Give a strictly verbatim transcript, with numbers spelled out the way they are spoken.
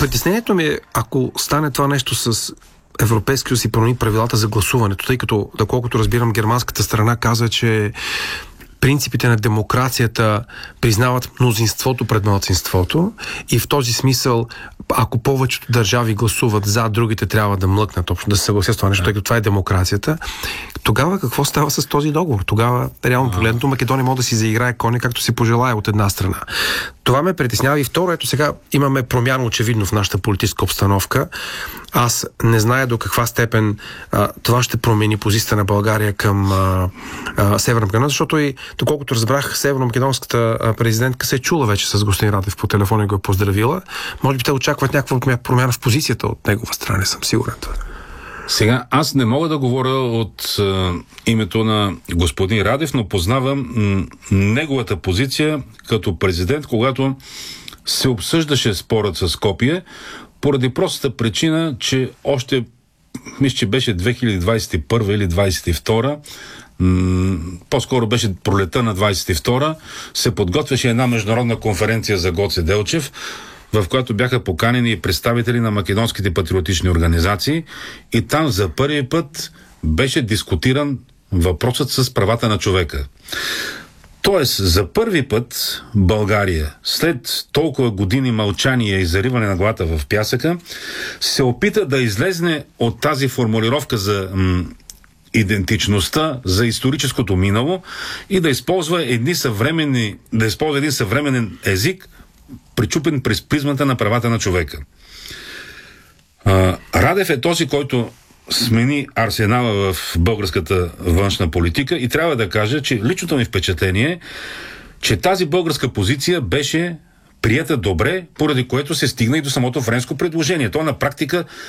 Притеснението ми е, ако стане това нещо с Европейския съюз и промени правилата за гласуването, тъй като, доколкото разбирам, германската страна каза, че принципите на демокрацията признават мнозинството пред малцинството и в този смисъл, ако повечето държави гласуват за, другите трябва да млъкнат, общо да се съгласят с това нещо, тъй като това е демокрацията, тогава какво става с този договор? Тогава, реално погледнато, Македония може да си заиграе коня както си пожелае от една страна. Това ме притеснява и второ, ето сега имаме промяна очевидно в нашата политическа обстановка. Аз не зная до каква степен а, това ще промени позицията на България към а, а, Северна Македония, защото и доколкото разбрах, северно-македонската президентка се е чула вече с господин Радев по телефона и го е поздравила. Може би те очакват някаква промяна в позицията от негова страна, не съм сигурен. Сега, аз не мога да говоря от е, името на господин Радев, но познавам м, неговата позиция като президент, когато се обсъждаше спорът с Скопие, поради простата причина, че още, мисля, че беше две хиляди двадесет и първа или двадесет и втора, м- по-скоро беше пролета на двадесет и втора, се подготвяше една международна конференция за Гоце Делчев, в която бяха поканени и представители на македонските патриотични организации, и там за първи път беше дискутиран въпросът с правата на човека. Тоест, за първи път България, след толкова години мълчание и зариване на главата в пясъка, се опита да излезне от тази формулировка за м- идентичността, за историческото минало и да използва едни съвременни, да използва един съвременен език, причупен през призмата на правата на човека. А, Радев е този, който смени арсенала в българската външна политика и трябва да кажа, че личното ми впечатление е, че тази българска позиция беше прията добре, поради което се стигна и до самото френско предложение. То на практика